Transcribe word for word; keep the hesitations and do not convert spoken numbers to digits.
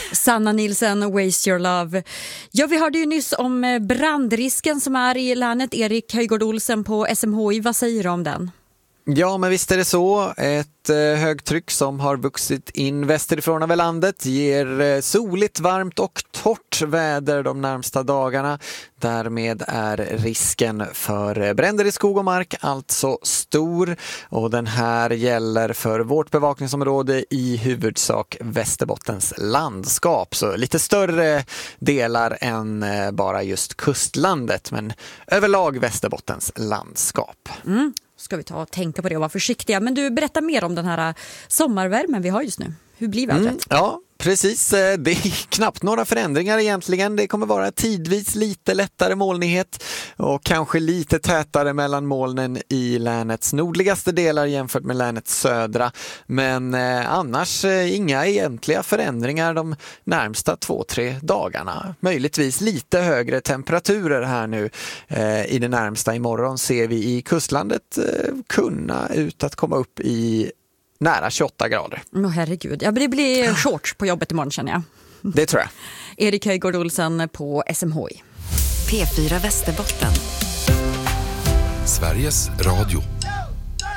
Sanna Nilsson, Waste Your Love. Ja, vi hörde ju nyss om brandrisken som är i länet. Erik Höjgård Olsen på S M H I, vad säger du om den? Ja, men visst är det så. Ett eh, högtryck som har vuxit in västerifrån över landet ger eh, soligt, varmt och torrt väder de närmsta dagarna. Därmed är risken för bränder i skog och mark alltså stor, och den här gäller för vårt bevakningsområde i huvudsak Västerbottens landskap. Så lite större delar än eh, bara just kustlandet, men överlag Västerbottens landskap. Mm. Ska vi ta och tänka på det och vara försiktiga. Men du, berättar mer om den här sommarvärmen vi har just nu. Hur blir vädret? Mm, ja, precis. Det är knappt några förändringar egentligen. Det kommer vara tidvis lite lättare molnighet och kanske lite tätare mellan molnen i länets nordligaste delar jämfört med länets södra. Men eh, annars eh, inga egentliga förändringar de närmsta två, tre dagarna. Möjligtvis lite högre temperaturer här nu eh, i det närmsta. Imorgon ser vi i kustlandet eh, kunna ut att komma upp i nära tjugoåtta grader. Åh oh, herregud, ja, det blir shorts på jobbet imorgon känner jag. Det tror jag. Erik Höjgård Olsen på S M H I. P fyra Västerbotten. Sveriges Radio.